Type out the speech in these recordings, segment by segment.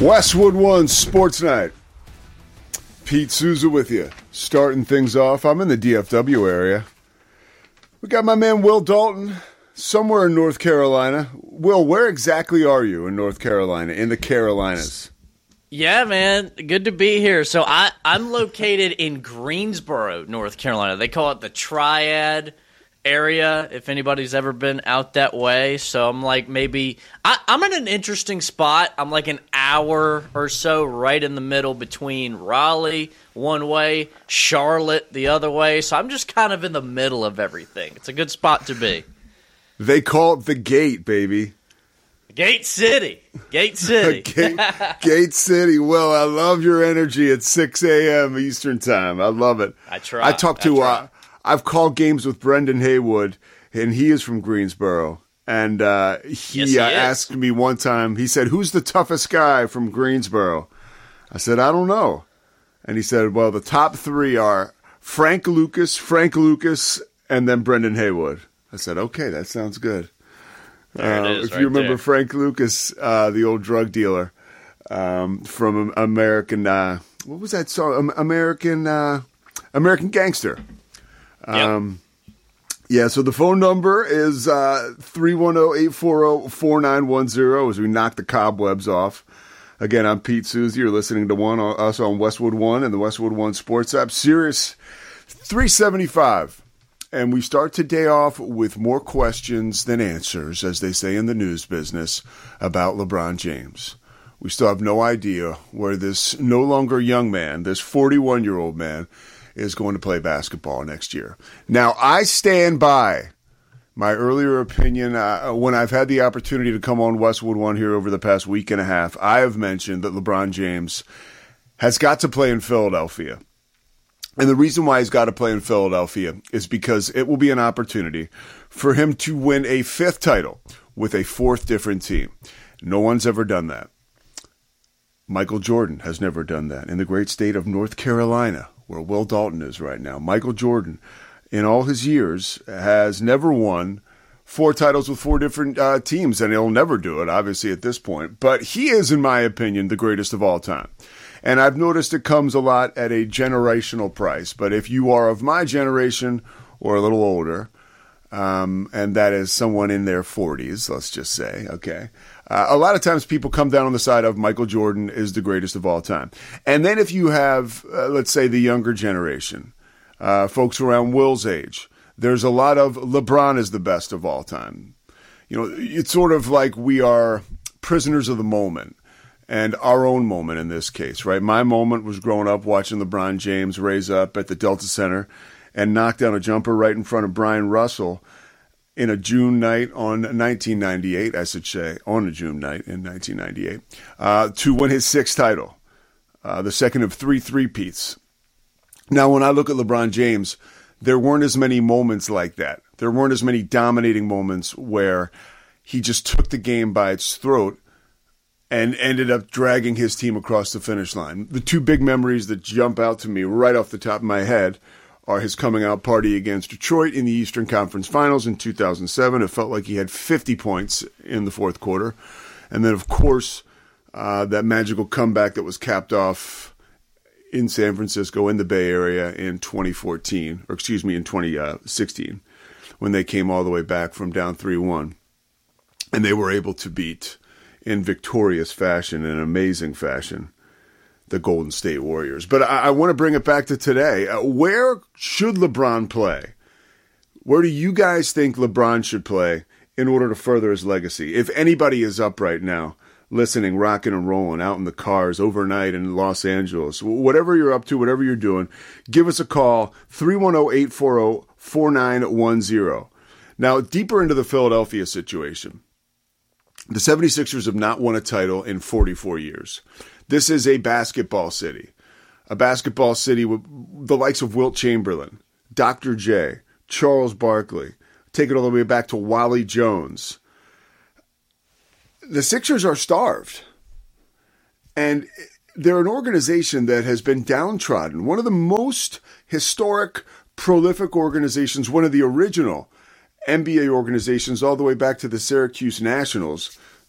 Westwood One Sports Night. Pete Souza with you. Starting things off, I'm in the DFW area. We got my man Will Dalton, somewhere in North Carolina. Will, where exactly are you in North Carolina, in the Carolinas? Yeah, man, good to be here. So I'm located in Greensboro, North Carolina. They call it the Triad area, if anybody's ever been out that way. So I'm like I'm in an interesting spot. I'm like an hour or so right in the middle between Raleigh one way, Charlotte the other way. So I'm just kind of in the middle of everything. It's a good spot to be. They call it the Gate, baby. Gate City. Gate City. Gate City. Well, I love your energy at 6 a.m. Eastern Time. I love it. I try. I've called games with Brendan Haywood, and he is from Greensboro. And he asked me one time, he said, who's the toughest guy from Greensboro? I said, I don't know. And he said, well, the top three are Frank Lucas, and then Brendan Haywood. I said, okay, that sounds good. If you remember Frank Lucas, the old drug dealer from American, what was that song? American Gangster. Yeah, so the phone number is 310-840-4910 as we knock the cobwebs off. Again, I'm Pete Souza. You're listening to us on Westwood One and the Westwood One Sports app, Sirius 375. And we start today off with more questions than answers, as they say in the news business, about LeBron James. We still have no idea where this no longer young man, this 41-year-old man, is going to play basketball next year. Now, I stand by my earlier opinion. When I've had the opportunity to come on Westwood One here over the past week and a half, I have mentioned that LeBron James has got to play in Philadelphia. And the reason why he's got to play in Philadelphia is because it will be an opportunity for him to win a fifth title with a fourth different team. No one's ever done that. Michael Jordan has never done that in the great state of North Carolina, where Will Dalton is right now. Michael Jordan, in all his years, has never won four titles with four different teams, and he'll never do it, obviously, at this point. But he is, in my opinion, the greatest of all time. And I've noticed it comes a lot at a generational price. But if you are of my generation or a little older, and that is someone in their 40s, let's just say, okay, a lot of times people come down on the side of Michael Jordan is the greatest of all time. And then if you have, let's say, the younger generation, folks around Will's age, there's a lot of LeBron is the best of all time. You know, it's sort of like we are prisoners of the moment. And our own moment in this case, right? My moment was growing up watching LeBron James raise up at the Delta Center and knock down a jumper right in front of Brian Russell in a June night on 1998, I should say, on a June night in 1998, to win his sixth title, the second of three three-peats. Now, when I look at LeBron James, there weren't as many moments like that. There weren't as many dominating moments where he just took the game by its throat and ended up dragging his team across the finish line. The two big memories that jump out to me right off the top of my head are his coming out party against Detroit in the Eastern Conference Finals in 2007. It felt like he had 50 points in the fourth quarter. And then, of course, that magical comeback that was capped off in San Francisco in the Bay Area in 2016, when they came all the way back from down 3-1. And they were able to beat, in victorious fashion, in amazing fashion, the Golden State Warriors. But I want to bring it back to today. Where should LeBron play? Where do you guys think LeBron should play in order to further his legacy? If anybody is up right now, listening, rocking and rolling, out in the cars overnight in Los Angeles, whatever you're up to, whatever you're doing, give us a call, 310-840-4910. Now, deeper into the Philadelphia situation, the 76ers have not won a title in 44 years. This is a basketball city with the likes of Wilt Chamberlain, Dr. J, Charles Barkley, take it all the way back to Wally Jones. The Sixers are starved. And they're an organization that has been downtrodden. One of the most historic, prolific organizations, one of the original NBA organizations all the way back to the Syracuse Nationals,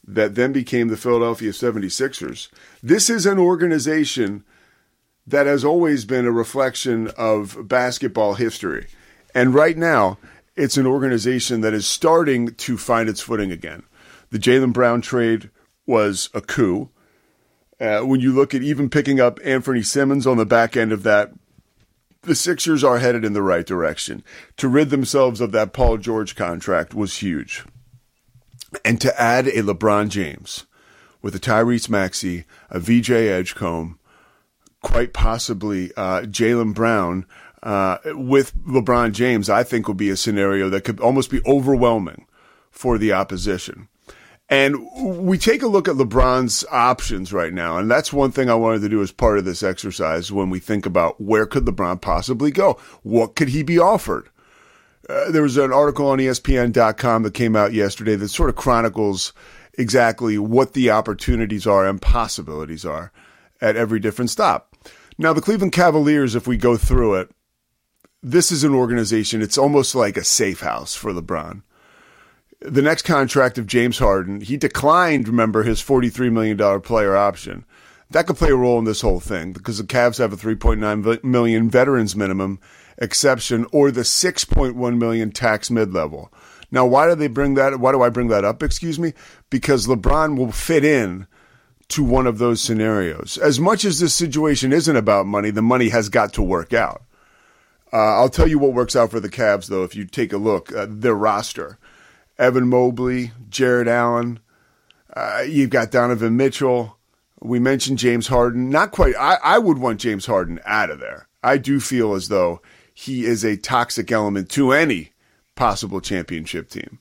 that then became the Philadelphia 76ers. This is an organization that has always been a reflection of basketball history. And right now, it's an organization that is starting to find its footing again. The Jaylen Brown trade was a coup. When you look at even picking up Anthony Simmons on the back end of that, the Sixers are headed in the right direction. To rid themselves of that Paul George contract was huge. And to add a LeBron James with a Tyrese Maxey, a VJ Edgecombe, quite possibly Jaylen Brown with LeBron James, I think will be a scenario that could almost be overwhelming for the opposition. And we take a look at LeBron's options right now, and that's one thing I wanted to do as part of this exercise when we think about where could LeBron possibly go? What could he be offered? There was an article on ESPN.com that came out yesterday that sort of chronicles exactly what the opportunities are and possibilities are at every different stop. Now, the Cleveland Cavaliers, if we go through it, this is an organization, it's almost like a safe house for LeBron. The next contract of James Harden, he declined, remember, his $43 million player option. That could play a role in this whole thing because the Cavs have a $3.9 million veterans minimum exception or the $6.1 million tax mid-level. Now, why do I bring that up? Because LeBron will fit in to one of those scenarios. As much as this situation isn't about money, the money has got to work out. I'll tell you what works out for the Cavs, though, if you take a look at their roster. Evan Mobley, Jared Allen, you've got Donovan Mitchell. We mentioned James Harden. Not quite. I would want James Harden out of there. I do feel as though he is a toxic element to any possible championship team.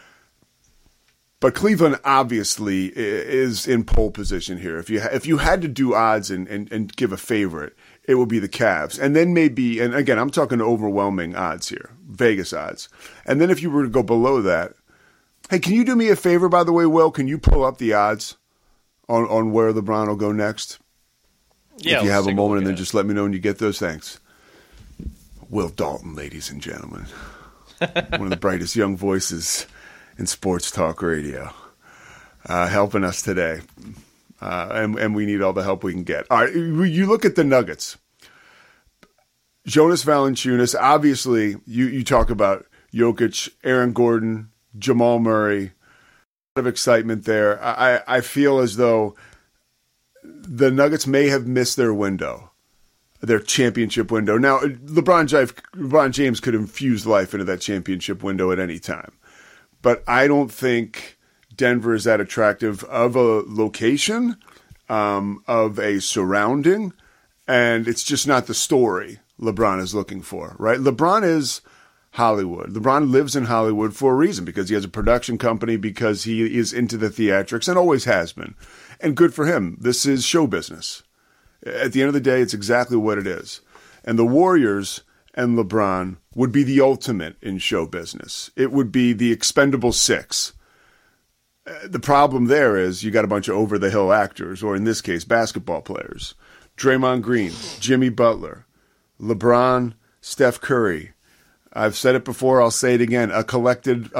But Cleveland obviously is in pole position here. If you had to do odds and give a favorite, it would be the Cavs. And then maybe, and again, I'm talking overwhelming odds here, Vegas odds. And then if you were to go below that, hey, can you do me a favor, by the way, Will? Can you pull up the odds on where LeBron will go next? Yeah, if you have a moment, and then just let me know when you get those. Thanks. Will Dalton, ladies and gentlemen. One of the brightest young voices in sports talk radio, helping us today. And we need all the help we can get. All right, you look at the Nuggets. Jonas Valanciunas, obviously, you talk about Jokic, Aaron Gordon, Jamal Murray. A lot of excitement there. I feel as though the Nuggets may have missed their window, their championship window. Now, LeBron James could infuse life into that championship window at any time. But I don't think Denver is that attractive of a location, of a surrounding, and it's just not the story LeBron is looking for, right? LeBron is Hollywood. LeBron lives in Hollywood for a reason, because he has a production company, because he is into the theatrics and always has been. And good for him. This is show business. At the end of the day, it's exactly what it is. And the Warriors and LeBron would be the ultimate in show business. It would be the expendable six. The problem there is you got a bunch of over-the-hill actors, or in this case, basketball players. Draymond Green, Jimmy Butler, LeBron, Steph Curry. I've said it before, I'll say it again, a collective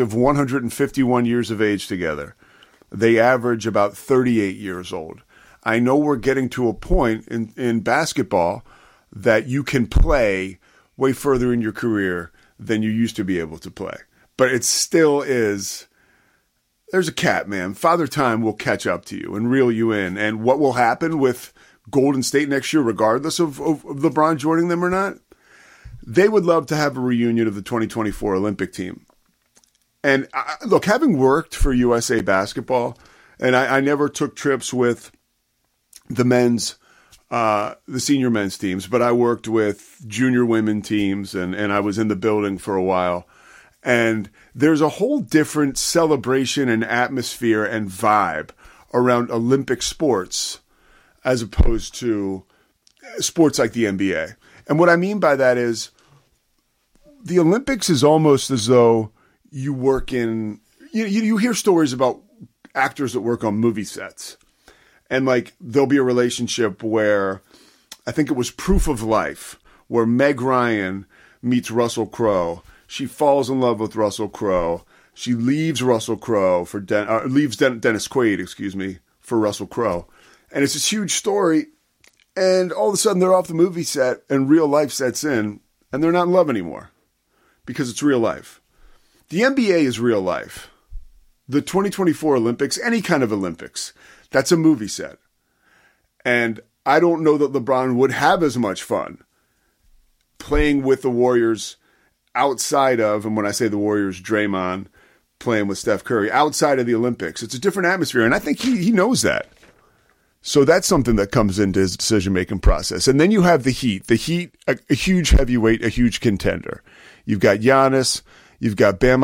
151 years of age together. They average about 38 years old. I know we're getting to a point in basketball that you can play way further in your career than you used to be able to play. But it still is, there's a cap, man. Father Time will catch up to you and reel you in. And what will happen with Golden State next year, regardless of LeBron joining them or not, they would love to have a reunion of the 2024 Olympic team. And look, having worked for USA Basketball, and I never took trips with the men's, the senior men's teams, but I worked with junior women teams, and I was in the building for a while. And there's a whole different celebration and atmosphere and vibe around Olympic sports as opposed to sports like the NBA. And what I mean by that is the Olympics is almost as though you work in, you hear stories about actors that work on movie sets. And like there'll be a relationship where, I think it was Proof of Life, where Meg Ryan meets Russell Crowe. She falls in love with Russell Crowe. She leaves Russell Crowe for leaves Dennis Quaid, excuse me, for Russell Crowe, and it's this huge story. And all of a sudden, they're off the movie set, and real life sets in, and they're not in love anymore because it's real life. The NBA is real life. The 2024 Olympics, any kind of Olympics, that's a movie set. And I don't know that LeBron would have as much fun playing with the Warriors outside of, and when I say the Warriors, Draymond playing with Steph Curry, outside of the Olympics. It's a different atmosphere, and I think he knows that. So that's something that comes into his decision-making process. And then you have the Heat. The Heat, a huge heavyweight, a huge contender. You've got Giannis. You've got Bam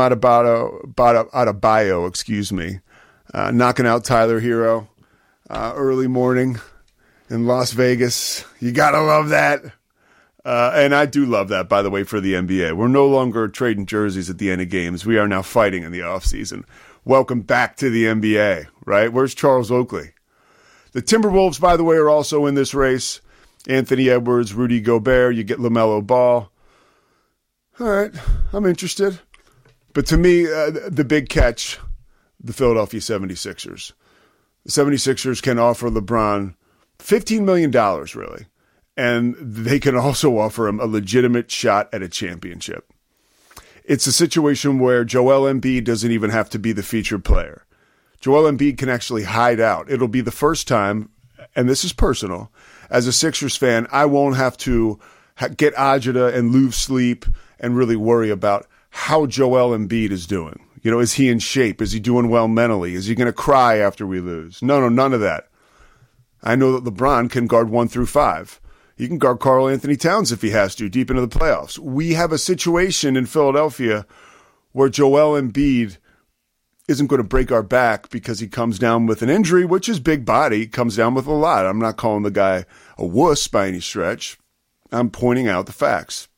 Adebayo, excuse me, knocking out Tyler Hero early morning in Las Vegas. You got to love that. And I do love that, by the way, for the NBA. We're no longer trading jerseys at the end of games. We are now fighting in the offseason. Welcome back to the NBA, right? Where's Charles Oakley? The Timberwolves, by the way, are also in this race. Anthony Edwards, Rudy Gobert, you get LaMelo Ball. All right, I'm interested. But to me, the big catch, the Philadelphia 76ers. The 76ers can offer LeBron $15 million, really. And they can also offer him a legitimate shot at a championship. It's a situation where Joel Embiid doesn't even have to be the featured player. Joel Embiid can actually hide out. It'll be the first time, and this is personal, as a Sixers fan, I won't have to get agita and lose sleep and really worry about how Joel Embiid is doing. You know, is he in shape? Is he doing well mentally? Is he going to cry after we lose? No, none of that. I know that LeBron can guard 1 through 5. He can guard Karl Anthony Towns if he has to, deep into the playoffs. We have a situation in Philadelphia where Joel Embiid isn't going to break our back because he comes down with an injury, which is big body, comes down with a lot. I'm not calling the guy a wuss by any stretch. I'm pointing out the facts.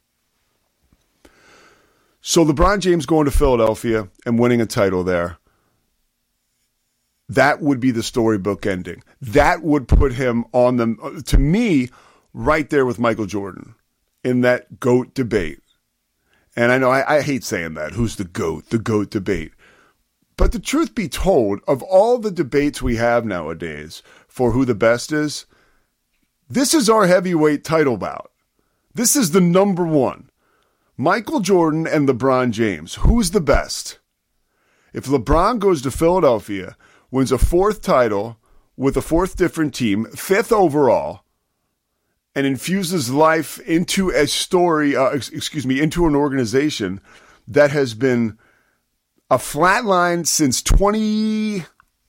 So LeBron James going to Philadelphia and winning a title there, that would be the storybook ending. That would put him on the, to me, right there with Michael Jordan in that GOAT debate. And I know I hate saying that. Who's the GOAT? The GOAT debate. But the truth be told, of all the debates we have nowadays for who the best is, this is our heavyweight title bout. This is the number one. Michael Jordan and LeBron James. Who's the best? If LeBron goes to Philadelphia, wins a 4th title with a 4th different team, 5th overall, and infuses life into a story, into an organization that has been a flat line since 10.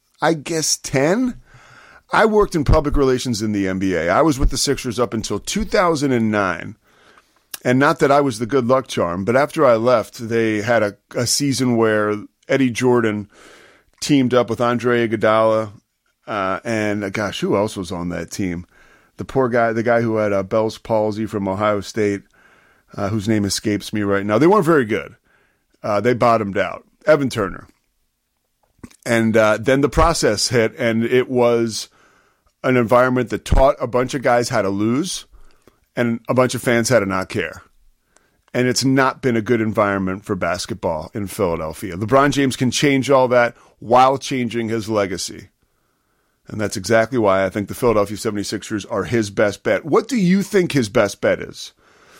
I worked in public relations in the NBA. I was with the Sixers up until 2009. And not that I was the good luck charm, but after I left, they had a season where Eddie Jordan teamed up with Andre Iguodala and, who else was on that team? The poor guy, the guy who had Bell's palsy from Ohio State, whose name escapes me right now. They weren't very good. They bottomed out. Evan Turner. And then the process hit, and it was an environment that taught a bunch of guys how to lose and a bunch of fans how to not care. And it's not been a good environment for basketball in Philadelphia. LeBron James can change all that while changing his legacy. And that's exactly why I think the Philadelphia 76ers are his best bet. What do you think his best bet is?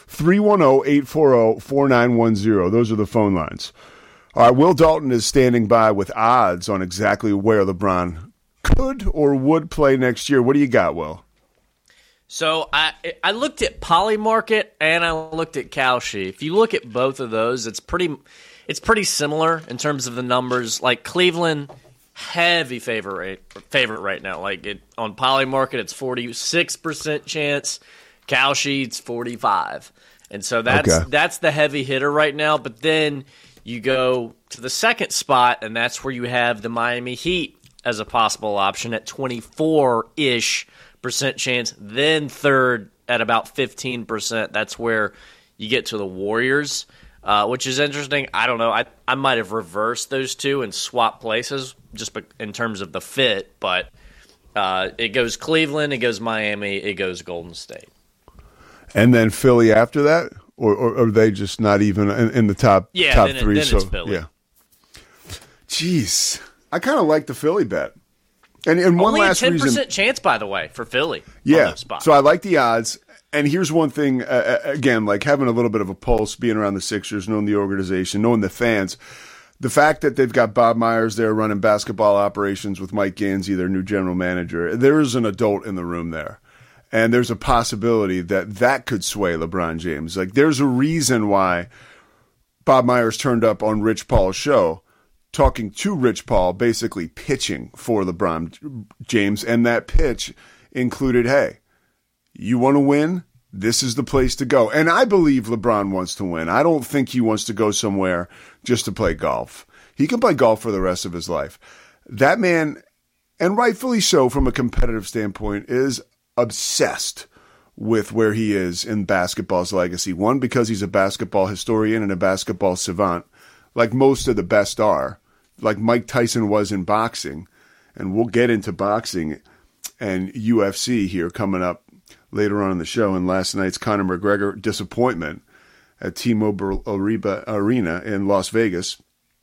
310-840-4910. Those are the phone lines. All right, Will Dalton is standing by with odds on exactly where LeBron could or would play next year. What do you got, Will? So I looked at Polymarket and I looked at Kalshi. If you look at both of those, it's pretty similar in terms of the numbers. Like Cleveland, heavy favorite right now. Like on Polymarket, it's 46% chance. Kalshi, it's 45%, and so that's the heavy hitter right now. But then you go to the second spot, and that's where you have the Miami Heat as a possible option at 24-ish% chance. Then third at about 15%. That's where you get to the Warriors, which is interesting. I don't know. I might have reversed those two and swapped places just in terms of the fit. But it goes Cleveland, it goes Miami, it goes Golden State. And then Philly after that? Or are they just not even in the top three? Then it's Philly. Yeah. Jeez. I kind of like the Philly bet. And one Only last a 10% reason. chance, by the way, for Philly. Yeah. On those spots. So I like the odds. And here's one thing, again, like having a little bit of a pulse, being around the Sixers, knowing the organization, knowing the fans. The fact that they've got Bob Myers there running basketball operations with Mike Gansey, their new general manager, there is an adult in the room there. And there's a possibility that that could sway LeBron James. Like, there's a reason why Bob Myers turned up on Rich Paul's show, talking to Rich Paul, basically pitching for LeBron James. And that pitch included, hey, you want to win? This is the place to go. And I believe LeBron wants to win. I don't think he wants to go somewhere just to play golf. He can play golf for the rest of his life. That man, and rightfully so from a competitive standpoint, is obsessed with where he is in basketball's legacy. One, because he's a basketball historian and a basketball savant, like most of the best are, like Mike Tyson was in boxing. And we'll get into boxing and UFC here coming up later on in the show. And last night's Conor McGregor disappointment at T-Mobile Arena in Las Vegas.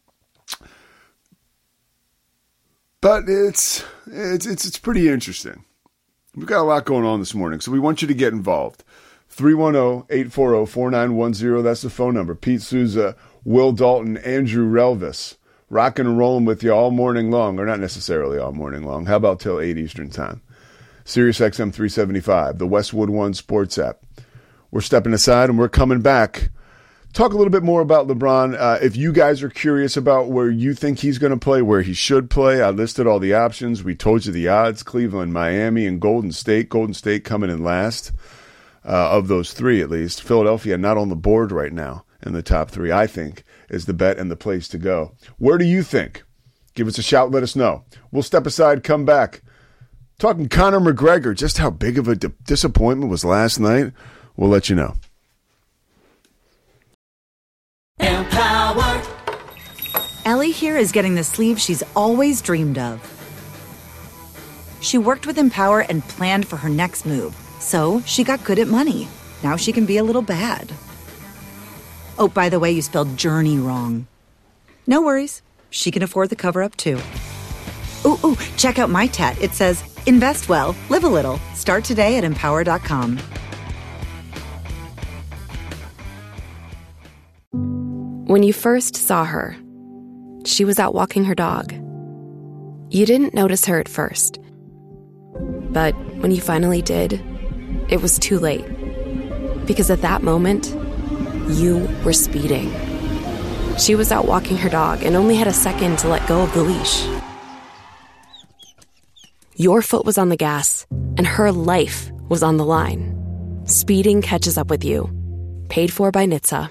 But it's pretty interesting. We've got a lot going on this morning, so we want you to get involved. 310-840-4910, that's the phone number. Pete Souza, Will Dalton, Andrew Relvis, rocking and rolling with you all morning long, or not necessarily all morning long. How about till 8 Eastern time? Sirius XM 375, the Westwood One Sports app. We're stepping aside and we're coming back. Talk a little bit more about LeBron. If you guys are curious about where you think he's going to play, where he should play, I listed all the options. We told you the odds: Cleveland, Miami, and Golden State. Golden State coming in last of those three, at least. Philadelphia not on the board right now in the top three, I think, is the bet and the place to go. Where do you think? Give us a shout. Let us know. We'll step aside, come back. Talking Conor McGregor, just how big of a disappointment was last night. We'll let you know. Empower. Ellie here is getting the sleeve she's always dreamed of. She worked with Empower and planned for her next move, so she got good at money. Now she can be a little bad. Oh, by the way, you spelled journey wrong. No worries. She can afford the cover-up, too. Ooh, check out my tat. It says, invest well, live a little. Start today at empower.com. When you first saw her, she was out walking her dog. You didn't notice her at first. But when you finally did, it was too late. Because at that moment, you were speeding. She was out walking her dog and only had a second to let go of the leash. Your foot was on the gas, and her life was on the line. Speeding catches up with you. Paid for by NHTSA.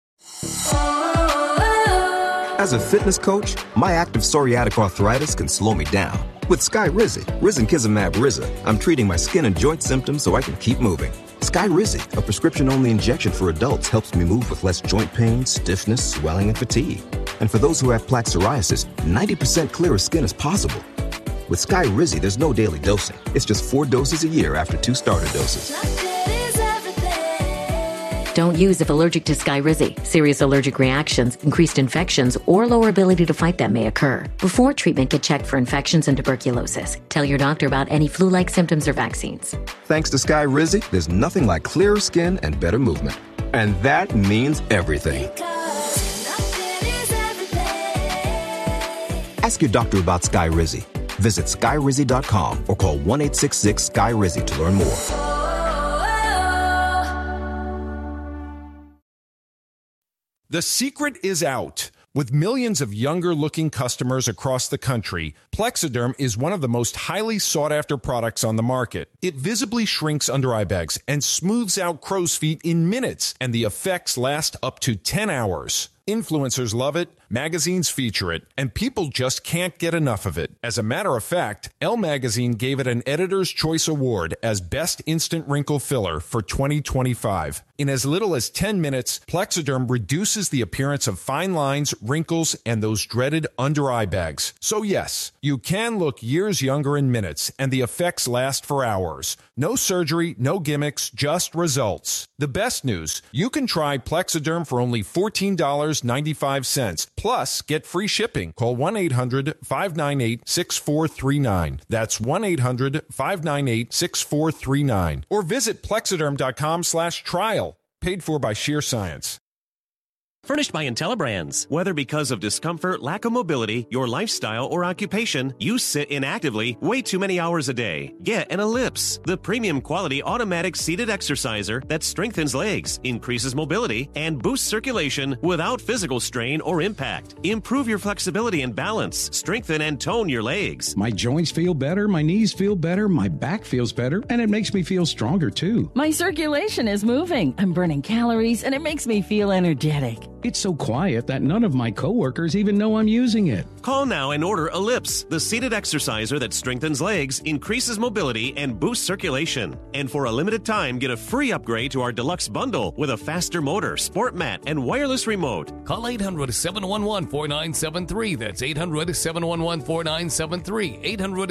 As a fitness coach, my active psoriatic arthritis can slow me down. With Skyrizi, risankizumab Riza, I'm treating my skin and joint symptoms so I can keep moving. Skyrizi, a prescription-only injection for adults, helps me move with less joint pain, stiffness, swelling, and fatigue. And for those who have plaque psoriasis, 90% clearer skin is possible. With Skyrizi, there's no daily dosing. It's just 4 doses a year after 2 starter doses. Don't use if allergic to Skyrizi. Serious allergic reactions, increased infections, or lower ability to fight them may occur. Before treatment, get checked for infections and tuberculosis. Tell your doctor about any flu-like symptoms or vaccines. Thanks to Skyrizi, there's nothing like clearer skin and better movement. And that means everything. Ask your doctor about Skyrizi. Visit Skyrizi.com or call 1-866-SKY-RIZZI to learn more. The secret is out. With millions of younger-looking customers across the country, Plexiderm is one of the most highly sought-after products on the market. It visibly shrinks under-eye bags and smooths out crow's feet in minutes, and the effects last up to 10 hours. Influencers love it, magazines feature it, and people just can't get enough of it. As a matter of fact, Elle Magazine gave it an Editor's Choice Award as Best Instant Wrinkle Filler for 2025. In as little as 10 minutes, Plexiderm reduces the appearance of fine lines, wrinkles, and those dreaded under-eye bags. So yes, you can look years younger in minutes, and the effects last for hours. No surgery, no gimmicks, just results. The best news, you can try Plexiderm for only $14 just 95 cents. Plus, get free shipping. Call 1-800-598-6439. That's 1-800-598-6439. Or visit Plexiderm.com/trial. Paid for by Sheer Science. Furnished by IntelliBrands. Whether because of discomfort, lack of mobility, your lifestyle, or occupation, you sit inactively way too many hours a day. Get an Ellipse, the premium quality automatic seated exerciser that strengthens legs, increases mobility, and boosts circulation without physical strain or impact. Improve your flexibility and balance. Strengthen and tone your legs. My joints feel better, my knees feel better, my back feels better, and it makes me feel stronger too. My circulation is moving. I'm burning calories, and it makes me feel energetic. It's so quiet that none of my coworkers even know I'm using it. Call now and order Ellipse, the seated exerciser that strengthens legs, increases mobility, and boosts circulation. And for a limited time, get a free upgrade to our deluxe bundle with a faster motor, sport mat, and wireless remote. Call 800-711-4973. That's 800-711-4973.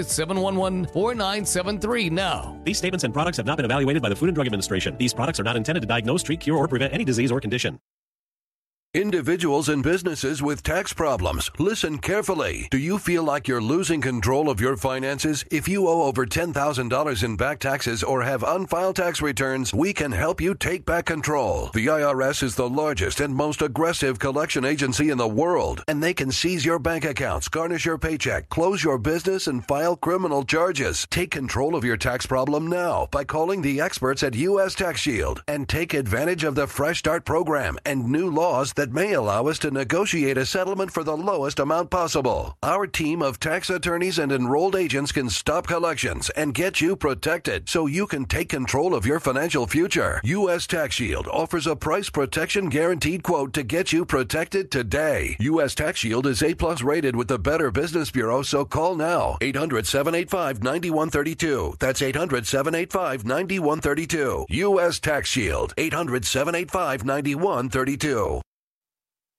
800-711-4973 now. These statements and products have not been evaluated by the Food and Drug Administration. These products are not intended to diagnose, treat, cure, or prevent any disease or condition. Individuals and businesses with tax problems, listen carefully. Do you feel like you're losing control of your finances? If you owe over $10,000 in back taxes or have unfiled tax returns, we can help you take back control. The IRS is the largest and most aggressive collection agency in the world, and they can seize your bank accounts, garnish your paycheck, close your business, and file criminal charges. Take control of your tax problem now by calling the experts at U.S. Tax Shield and take advantage of the Fresh Start program and new laws that may allow us to negotiate a settlement for the lowest amount possible. Our team of tax attorneys and enrolled agents can stop collections and get you protected so you can take control of your financial future. U.S. Tax Shield offers a price protection guaranteed quote to get you protected today. U.S. Tax Shield is A+ rated with the Better Business Bureau, so call now. 800-785-9132. That's 800-785-9132. U.S. Tax Shield. 800-785-9132.